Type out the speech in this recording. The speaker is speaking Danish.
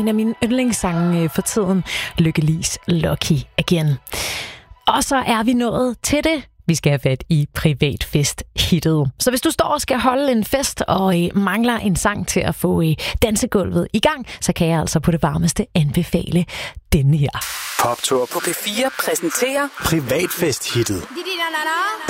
en af mine yndlingssange for tiden, Lykkelis Lucky Again. Og så er vi nået til det. Vi skal have fat i privatfest-hittet. Så hvis du står og skal holde en fest og mangler en sang til at få dansegulvet i gang, så kan jeg altså på det varmeste anbefale denne her. Poptur på P4 præsenterer privatfest-hittet.